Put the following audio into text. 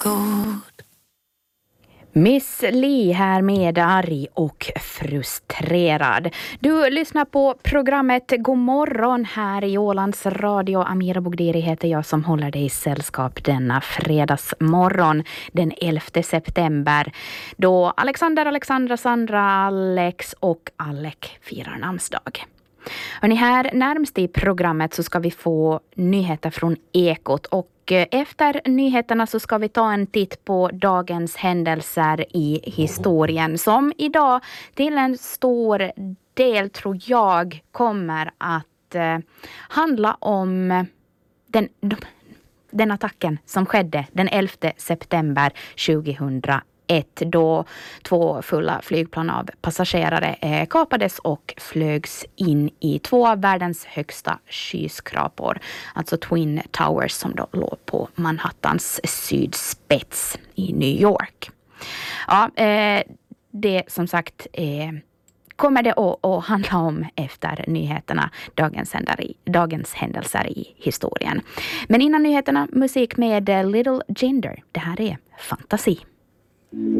god. Miss Li här med arg och frustrerad. Du lyssnar på programmet God morgon här i Ålands Radio. Amira Bogdiri heter jag som håller dig i sällskap denna fredagsmorgon den 11 september. Då Alexander, Alexandra, Sandra, Alex och Alec firar namnsdag. Hörrni, här närmast i programmet så ska vi få nyheter från Ekot och efter nyheterna så ska vi ta en titt på dagens händelser i historien som idag till en stor del tror jag kommer att handla om den attacken som skedde den 11 september 2001 då 2 fulla flygplan av passagerare kapades och flögs in i 2 av världens högsta skyskrapor, alltså Twin Towers som då låg på Manhattans sydspets i New York. Ja, det som sagt kommer det att handla om efter nyheterna, dagens händelser i historien. Men innan nyheterna, musik med Little Jinder. Det här är Fantasi.